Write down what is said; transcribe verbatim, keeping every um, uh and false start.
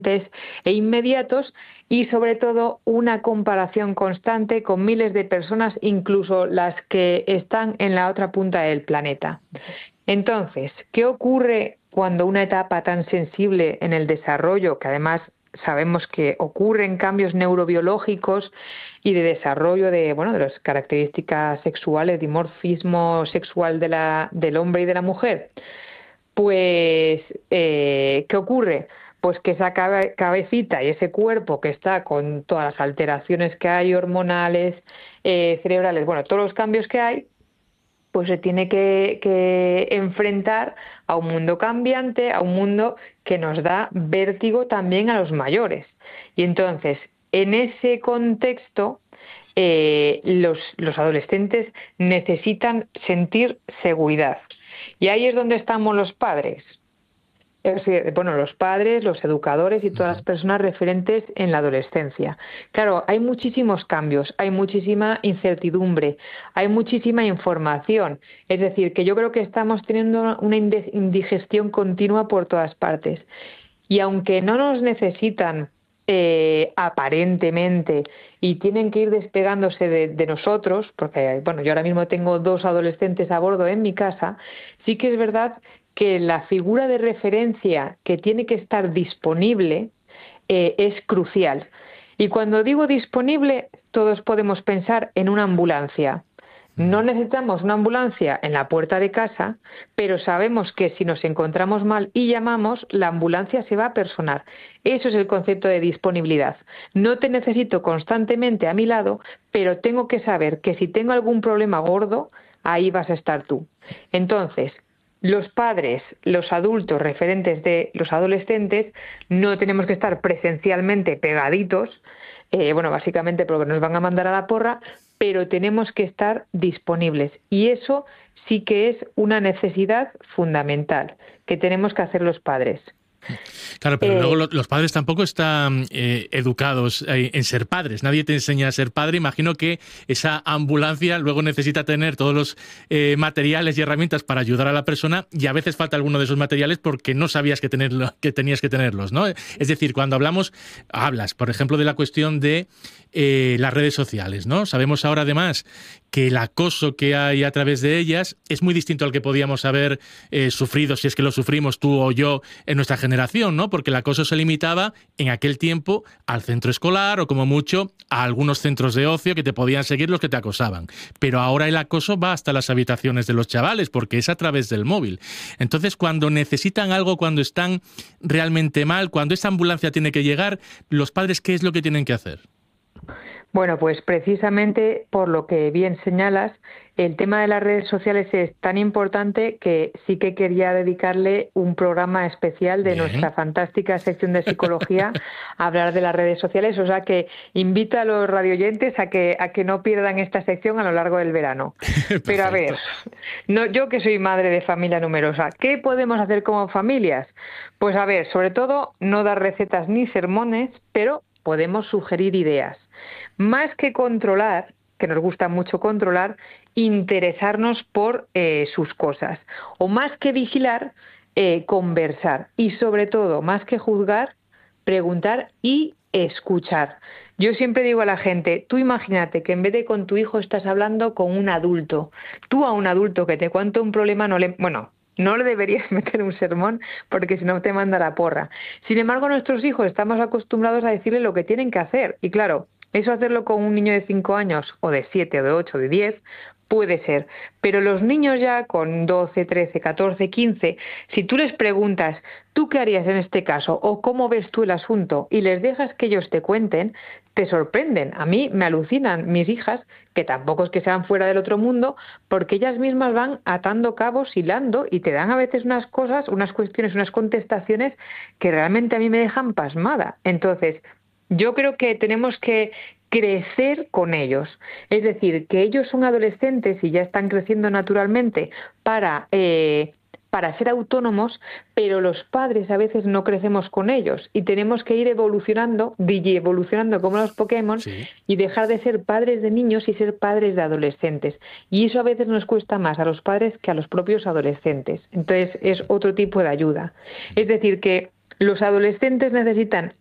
e inmediatos, y sobre todo una comparación constante con miles de personas, incluso las que están en la otra punta del planeta. Entonces, ¿qué ocurre cuando una etapa tan sensible en el desarrollo, que además sabemos que ocurren cambios neurobiológicos y de desarrollo de, bueno, de las características sexuales, dimorfismo sexual de la, del hombre y de la mujer? Pues, eh, ¿qué ocurre? Pues que esa cabe- cabecita y ese cuerpo que está con todas las alteraciones que hay, hormonales, eh, cerebrales, bueno, todos los cambios que hay, pues se tiene que, que enfrentar a un mundo cambiante, a un mundo que nos da vértigo también a los mayores. Y entonces, en ese contexto, eh, los, los adolescentes necesitan sentir seguridad. Y ahí es donde estamos los padres. Es decir, bueno, los padres, los educadores y todas las personas referentes en la adolescencia. Claro, hay muchísimos cambios, hay muchísima incertidumbre, hay muchísima información. Es decir, que yo creo que estamos teniendo una indigestión continua por todas partes. Y aunque no nos necesitan eh, aparentemente y tienen que ir despegándose de, de nosotros, porque bueno, yo ahora mismo tengo dos adolescentes a bordo en mi casa, sí que es verdad que la figura de referencia que tiene que estar disponible eh, es crucial. Y cuando digo disponible, todos podemos pensar en una ambulancia. No necesitamos una ambulancia en la puerta de casa, pero sabemos que si nos encontramos mal y llamamos, la ambulancia se va a personar. Eso es el concepto de disponibilidad. No te necesito constantemente a mi lado, pero tengo que saber que si tengo algún problema gordo, ahí vas a estar tú. Entonces, los padres, los adultos referentes de los adolescentes, no tenemos que estar presencialmente pegaditos, eh, bueno, básicamente porque nos van a mandar a la porra, pero tenemos que estar disponibles. Y eso sí que es una necesidad fundamental que tenemos que hacer los padres. Claro, pero Eh, luego lo, los padres tampoco están eh, educados eh, en ser padres. Nadie te enseña a ser padre. Imagino que esa ambulancia luego necesita tener todos los eh, materiales y herramientas para ayudar a la persona, y a veces falta alguno de esos materiales porque no sabías que, tenerlo, que tenías que tenerlos, ¿no? Es decir, cuando hablamos, hablas, por ejemplo, de la cuestión de eh, las redes sociales, ¿no? Sabemos ahora además que el acoso que hay a través de ellas es muy distinto al que podíamos haber eh, sufrido, si es que lo sufrimos tú o yo en nuestra generación, ¿no? Porque el acoso se limitaba en aquel tiempo al centro escolar o como mucho a algunos centros de ocio que te podían seguir los que te acosaban. Pero ahora el acoso va hasta las habitaciones de los chavales porque es a través del móvil. Entonces, cuando necesitan algo, cuando están realmente mal, cuando esa ambulancia tiene que llegar, los padres, ¿qué es lo que tienen que hacer? Bueno, pues precisamente por lo que bien señalas, el tema de las redes sociales es tan importante que sí que quería dedicarle un programa especial de Bien. nuestra fantástica sección de psicología a hablar de las redes sociales. O sea que invito a los radioyentes a que, a que no pierdan esta sección a lo largo del verano. Pero a ver, no, yo que soy madre de familia numerosa, ¿qué podemos hacer como familias? Pues a ver, sobre todo no dar recetas ni sermones, pero podemos sugerir ideas. Más que controlar, que nos gusta mucho controlar, interesarnos por eh, sus cosas. O más que vigilar, eh, conversar. Y sobre todo, más que juzgar, preguntar y escuchar. Yo siempre digo a la gente, tú imagínate que en vez de con tu hijo estás hablando con un adulto. Tú a un adulto que te cuenta un problema no le... Bueno, no le deberías meter un sermón porque si no te manda la porra. Sin embargo, nuestros hijos estamos acostumbrados a decirle lo que tienen que hacer. Y claro, eso hacerlo con un niño de cinco años o de siete o de ocho o de diez puede ser. Pero los niños ya con doce, trece, catorce, quince, si tú les preguntas, ¿tú qué harías en este caso? O ¿cómo ves tú el asunto? Y les dejas que ellos te cuenten, te sorprenden. A mí me alucinan mis hijas, que tampoco es que sean fuera del otro mundo, porque ellas mismas van atando cabos, hilando, y te dan a veces unas cosas, unas cuestiones, unas contestaciones que realmente a mí me dejan pasmada. Entonces, yo creo que tenemos que crecer con ellos. Es decir, que ellos son adolescentes y ya están creciendo naturalmente para... Eh, para ser autónomos, pero los padres a veces no crecemos con ellos y tenemos que ir evolucionando, evolucionando como los Pokémon, sí, y dejar de ser padres de niños y ser padres de adolescentes. Y eso a veces nos cuesta más a los padres que a los propios adolescentes. Entonces es otro tipo de ayuda. Es decir, que Los adolescentes necesitan